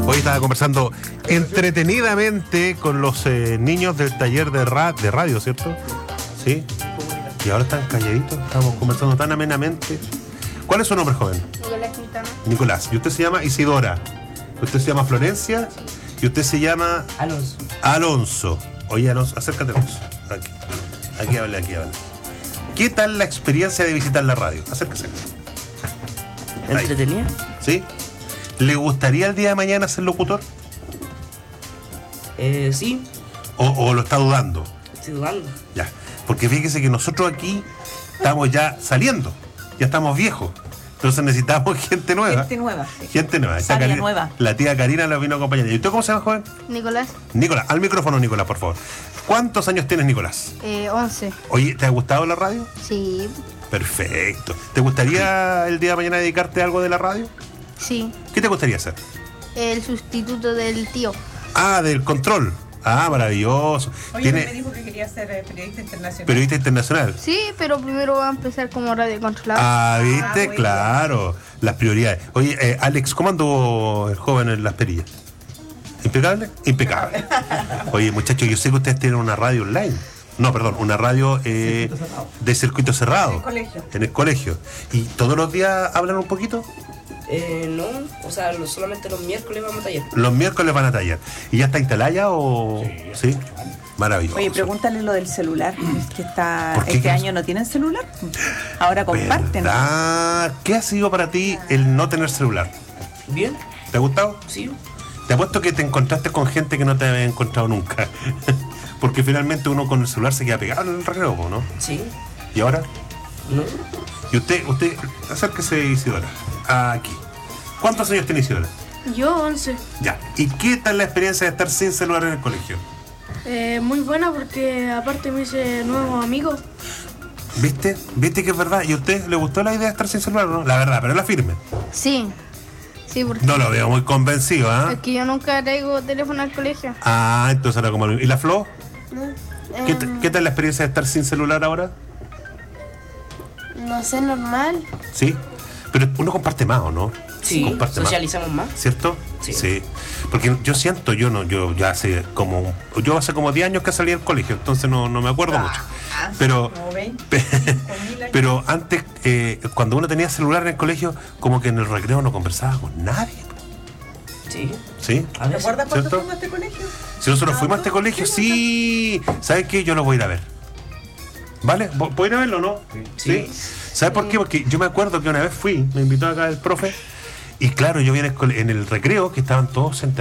Hoy estaba conversando entretenidamente con los niños del taller de radio, ¿cierto? Sí. Y ahora están calladitos, estamos conversando tan amenamente. ¿Cuál es su nombre, joven? Nicolás Quintana. Nicolás. Y usted se llama Isidora. Usted se llama Florencia. Y usted se llama... Alonso. Alonso. Oye, Alonso, acércate, Alonso. Aquí habla. ¿Qué tal la experiencia de visitar la radio? Acérquese. ¿Entretenida? ¿Sí? ¿Le gustaría el día de mañana ser locutor? Sí. ¿O lo está dudando? Estoy dudando. Ya. Porque fíjese que nosotros aquí estamos ya saliendo. Ya estamos viejos. Entonces necesitamos gente nueva. Gente nueva. Sabia nueva. La tía Karina la vino a acompañar. ¿Y usted cómo se llama, joven? Nicolás. Nicolás. Al micrófono, Nicolás, por favor. ¿Cuántos años tienes, Nicolás? 11. Oye, ¿te ha gustado la radio? Sí. Perfecto. ¿Te gustaría el día de mañana dedicarte a algo de la radio? Sí. ¿Qué te gustaría hacer? El sustituto del tío. Ah, del control. Ah, maravilloso. Oye, me dijo que quería ser periodista internacional. Periodista internacional. Sí, pero primero va a empezar como radio controlada. Ah, ¿viste? Bueno. Claro. Las prioridades. Oye, Alex, ¿cómo anduvo el joven en las perillas? ¿Impecable? Impecable. Oye, muchachos, yo sé que ustedes tienen una radio online. No, perdón, una radio de circuito cerrado. En el colegio. En el colegio. ¿Y todos los días hablan un poquito? No, o sea, solamente los miércoles vamos a taller. Los miércoles van a taller. ¿Y ya está instalada ya o...? Sí. Maravilloso. Oye, pregúntale lo del celular, que está ¿Por qué? este año no tienen celular. Ahora comparten. ¿Verdad? ¿Qué ha sido para ti el no tener celular? ¿Bien? ¿Te ha gustado? Sí. Te apuesto que te encontraste con gente que no te había encontrado nunca. Porque finalmente uno con el celular se queda pegado en el recreo, ¿no? Sí. ¿Y ahora? No. Y usted, acérquese, Isidora. Aquí. ¿Cuántos años tiene Isidora? Yo 11. Ya. ¿Y qué tal la experiencia de estar sin celular en el colegio? Muy buena porque aparte me hice nuevos amigos. ¿Viste? ¿Viste que es verdad? ¿Y a usted le gustó la idea de estar sin celular, no? La verdad, pero la firme. Sí. Sí, porque No lo veo muy convencido, ¿ah? es que yo nunca traigo teléfono al colegio. Ah, entonces era como... ¿Y la Flo? No. ¿Qué tal la experiencia de estar sin celular ahora? No sé, normal. ¿Sí? Pero uno comparte más, ¿o no? Sí. Comparte más. Socializamos más. ¿Cierto? Sí. Porque yo siento, yo hace como 10 años que salí del colegio, entonces no me acuerdo mucho. Pero Como 20. pero antes, cuando uno tenía celular en el colegio, como que en el recreo no conversaba con nadie. Sí. ¿Sí? A ¿Te veces. acuerdas cuando ¿Cierto? fuimos a este colegio? Si nosotros fuimos a este colegio, sí. ¿Sabes qué? Yo lo voy a ir a ver. ¿Vale? ¿Puedo ir a verlo o no? Sí. ¿Sabes por qué? Porque yo me acuerdo que una vez fui, me invitó acá el profe, y claro, yo vi en el recreo que estaban todos sentados.